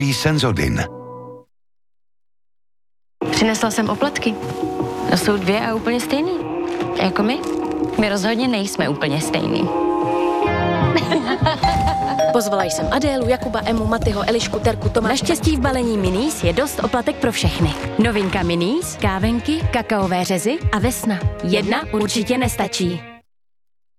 Senzodin. Přinesla jsem oplatky. To jsou 2 a úplně stejný. Jako my. My rozhodně nejsme úplně stejný. Pozvala jsem Adélu, Jakuba, Emu, Matyho, Elišku, Terku, Tomáše. Naštěstí v balení Minis je dost oplatek pro všechny. Novinka Minis, kávenky, kakaové řezy a vesna. 1 určitě nestačí.